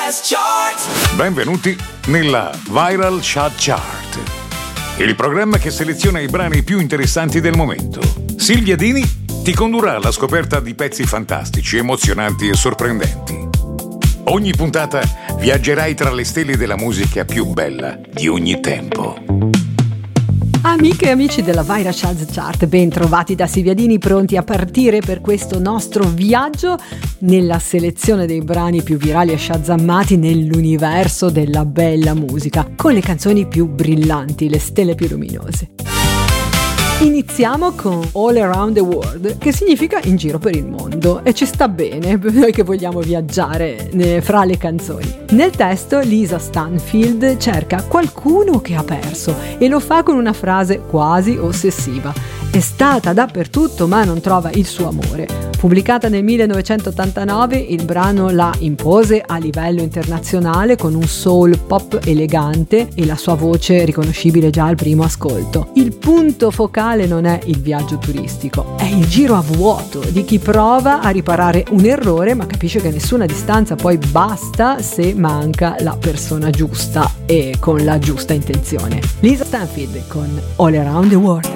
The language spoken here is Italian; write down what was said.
Best Chart. Benvenuti nella Viral Chart Chart, il programma che seleziona i brani più interessanti del momento. Silvia Dini ti condurrà alla scoperta di pezzi fantastici, emozionanti e sorprendenti. Ogni puntata viaggerai tra le stelle della musica più bella di ogni tempo. Amiche e amici della Viral Chart, ben trovati da Silvia Dini, pronti a partire per questo nostro viaggio nella selezione dei brani più virali e shazammati nell'universo della bella musica, con le canzoni più brillanti, le stelle più luminose. Iniziamo con All Around the World, che significa in giro per il mondo, e ci sta bene per noi che vogliamo viaggiare fra le canzoni. Nel testo Lisa Stanfield cerca qualcuno che ha perso e lo fa con una frase quasi ossessiva. È stata dappertutto ma non trova il suo amore. Pubblicata nel 1989, il brano la impose a livello internazionale con un soul pop elegante e la sua voce riconoscibile già al primo ascolto. Il punto focale non è il viaggio turistico, è il giro a vuoto di chi prova a riparare un errore ma capisce che nessuna distanza poi basta se manca la persona giusta e con la giusta intenzione. Lisa Stanfield con All Around the World.